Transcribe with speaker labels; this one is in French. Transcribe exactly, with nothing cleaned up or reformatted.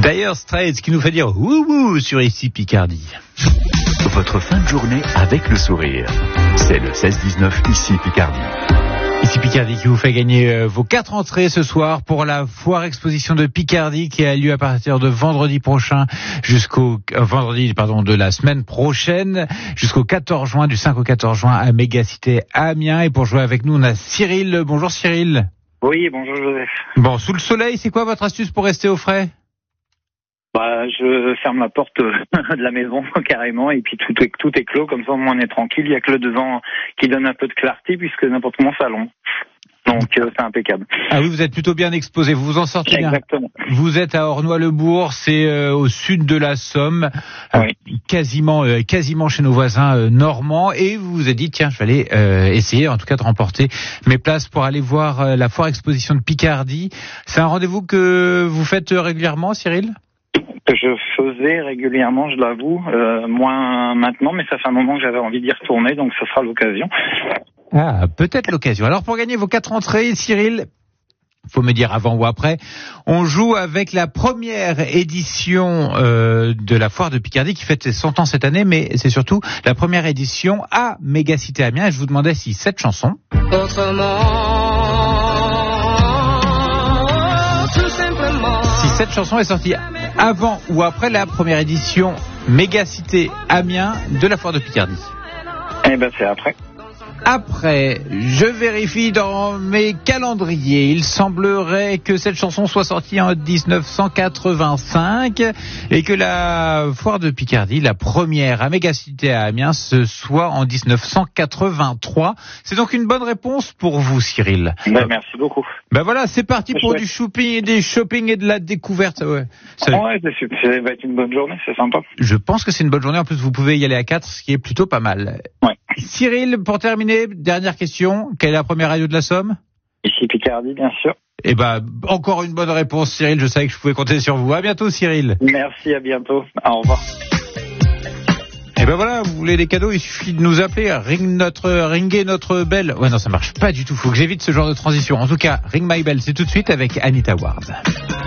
Speaker 1: Dire Straits qui nous fait dire wouhou sur Ici Picardie.
Speaker 2: Votre fin de journée avec le sourire. C'est le seize dix-neuf Ici Picardie.
Speaker 1: Ici Picardie qui vous fait gagner euh, vos quatre entrées ce soir pour la foire exposition de Picardie qui a lieu à partir de vendredi prochain jusqu'au euh, vendredi pardon de la semaine prochaine jusqu'au quatorze juin, du cinq au quatorze juin à Mégacité à Amiens. Et pour jouer avec nous, on a Cyril. Bonjour Cyril.
Speaker 3: Oui, bonjour Joseph.
Speaker 1: Bon, sous le soleil, c'est quoi votre astuce pour rester au frais?
Speaker 3: Bah, je ferme la porte de la maison carrément et puis tout est tout est clos, comme ça au moins on est tranquille. Il y a que le devant qui donne un peu de clarté puisque n'importe comment salon. Donc euh, c'est impeccable.
Speaker 1: Ah oui, vous êtes plutôt bien exposé, vous vous en sortez bien.
Speaker 3: Exactement.
Speaker 1: Vous êtes à Ornois-le-Bourg, c'est euh, au sud de la Somme, euh,
Speaker 3: oui.
Speaker 1: quasiment euh, quasiment chez nos voisins euh, normands, et vous vous êtes dit tiens, je vais aller euh, essayer en tout cas de remporter mes places pour aller voir euh, la foire exposition de Picardie. C'est un rendez-vous que vous faites euh, régulièrement, Cyril?
Speaker 3: Que je faisais régulièrement, je l'avoue, euh, moins maintenant, mais ça fait un moment que j'avais envie d'y retourner, donc ce sera l'occasion.
Speaker 1: Ah, peut-être l'occasion. Alors pour gagner vos quatre entrées, Cyril, faut me dire avant ou après, on joue avec la première édition euh, de la foire de Picardie qui fête ses cent ans cette année, mais c'est surtout la première édition à Mégacité Amiens. Et je vous demandais si cette chanson... Si cette chanson est sortie avant ou après la première édition Mégacité Amiens de la foire de Picardie.
Speaker 3: Eh ben c'est après.
Speaker 1: Après, je vérifie dans mes calendriers. Il semblerait que cette chanson soit sortie en dix-neuf cent quatre-vingt-cinq et que la foire de Picardie, la première à Mégacité à Amiens, ce soit en dix-neuf cent quatre-vingt-trois. C'est donc une bonne réponse pour vous, Cyril.
Speaker 3: Ben, merci beaucoup.
Speaker 1: Ben voilà, c'est parti
Speaker 3: c'est
Speaker 1: pour
Speaker 3: chouette.
Speaker 1: du shopping, des shopping et de la découverte. Ouais. Ça,
Speaker 3: Ouais, c'est super. Ça va être une bonne journée, c'est sympa.
Speaker 1: je pense que c'est une bonne journée. En plus, vous pouvez y aller à quatre, ce qui est plutôt pas mal.
Speaker 3: Ouais.
Speaker 1: Cyril, pour terminer, dernière question. Quelle est la première radio de la Somme?
Speaker 3: Ici Picardie, bien sûr.
Speaker 1: Eh ben, encore une bonne réponse, Cyril. Je savais que je pouvais compter sur vous. À bientôt, Cyril.
Speaker 3: Merci, à bientôt. Au revoir.
Speaker 1: Eh ben voilà, vous voulez des cadeaux, il suffit de nous appeler. Ring notre, ringuer notre belle. Ouais, non, ça marche pas du tout. Faut que j'évite ce genre de transition. En tout cas, Ring My Bell, c'est tout de suite avec Anita Ward.